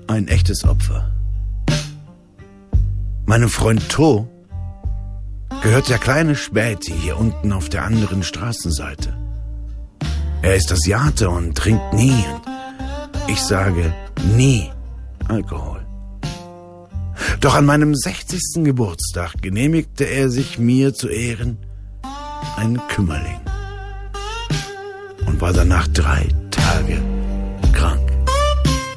Ein echtes Opfer. Meinem Freund To gehört der kleine Späti hier unten auf der anderen Straßenseite. Er ist Asiate und trinkt nie, und ich sage nie, Alkohol. Doch an meinem 60. Geburtstag genehmigte er sich mir zu Ehren einen Kümmerling und war danach 3 Tage